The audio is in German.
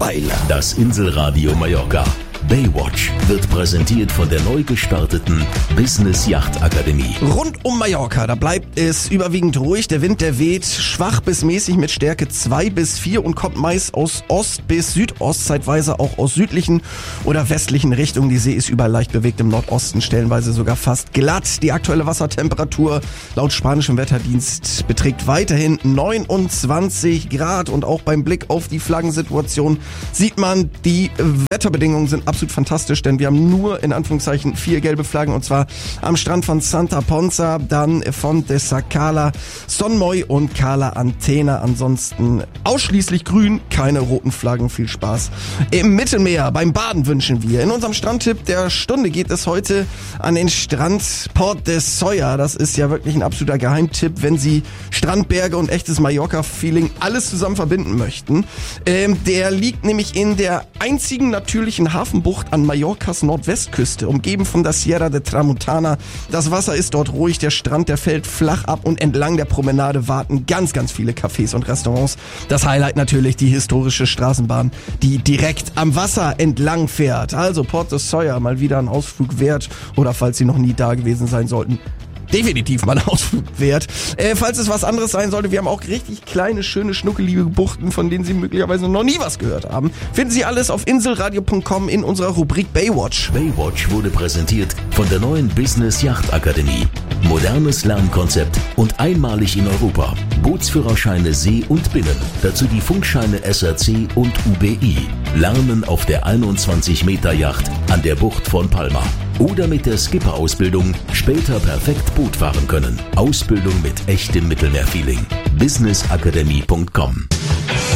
Weiler. Das Inselradio Mallorca. Baywatch wird präsentiert von der neu gestarteten Business Yacht Akademie. Rund um Mallorca, da bleibt es überwiegend ruhig. Der Wind, der weht schwach bis mäßig mit Stärke 2 bis 4 und kommt meist aus Ost bis Südost, zeitweise auch aus südlichen oder westlichen Richtungen. Die See ist überall leicht bewegt, im Nordosten stellenweise sogar fast glatt. Die aktuelle Wassertemperatur laut spanischem Wetterdienst beträgt weiterhin 29 Grad und auch beim Blick auf die Flaggensituation sieht man, die Wetterbedingungen sind absolut fantastisch, denn wir haben nur in Anführungszeichen 4 gelbe Flaggen und zwar am Strand von Santa Ponsa, dann von de Sacala, Son Moy und Cala Antena. Ansonsten ausschließlich grün, keine roten Flaggen. Viel Spaß im Mittelmeer. Beim Baden wünschen wir. In unserem Strandtipp der Stunde geht es heute an den Strand Port de Solla. Das ist ja wirklich ein absoluter Geheimtipp, wenn Sie Strandberge und echtes Mallorca-Feeling alles zusammen verbinden möchten. Der liegt nämlich in der einzigen natürlichen Hafenbucht an Mallorcas Nordwestküste, umgeben von der Sierra de Tramuntana. Das Wasser ist dort ruhig, der Strand, der fällt flach ab und entlang der Promenade warten ganz, ganz viele Cafés und Restaurants. Das Highlight natürlich die historische Straßenbahn, die direkt am Wasser entlang fährt. Also Port de Solla, mal wieder ein Ausflug wert oder falls Sie noch nie da gewesen sein sollten, definitiv mal ein Ausflug wert. Falls es was anderes sein sollte, wir haben auch richtig kleine, schöne, schnuckelige Buchten, von denen Sie möglicherweise noch nie was gehört haben. Finden Sie alles auf inselradio.com in unserer Rubrik Baywatch. Baywatch wurde präsentiert von der neuen Business Yacht Akademie. Modernes Lernkonzept und einmalig in Europa. Bootsführerscheine See und Binnen. Dazu die Funkscheine SRC und UBI. Lernen auf der 21-Meter-Yacht an der Bucht von Palma. Oder mit der Skipper-Ausbildung später perfekt Boot fahren können. Ausbildung mit echtem Mittelmeerfeeling. businessakademie.com